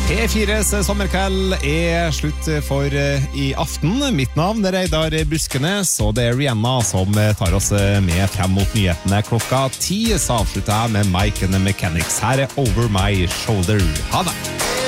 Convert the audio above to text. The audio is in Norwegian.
P4s sommerkveld slutt for i aften. Mitt navn Reidar Buskenes, og det Rihanna som tar oss med frem mot nyhetene klokka 10. Så avslutter jeg med Mike and the Mechanics. Her Over My Shoulder. Ha det!